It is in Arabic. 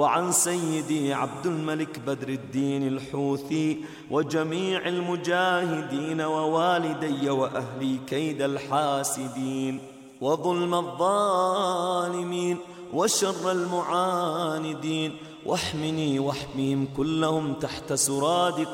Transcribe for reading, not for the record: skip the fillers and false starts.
وعن سيدي عبد الملك بدر الدين الحوثي وجميع المجاهدين ووالدي وأهلي كيد الحاسدين وظلم الظالمين وشر المعاندين، واحمني واحميهم كلهم تحت سرادق